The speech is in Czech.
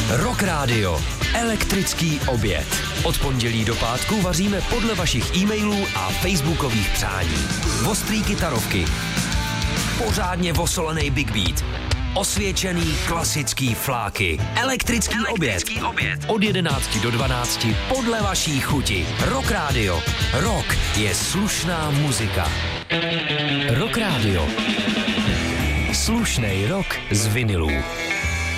Rock Radio. Elektrický oběd. Od pondělí do pátku vaříme podle vašich e-mailů a facebookových přání. Ostrý kytarovky. Pořádně vosolený big beat. Osvědčený klasický fláky. Elektrický oběd. Od 11 do 12 podle vaší chuti. Rock Radio. Rock je slušná muzika. Rock Radio. Slušnej rock z vinilů.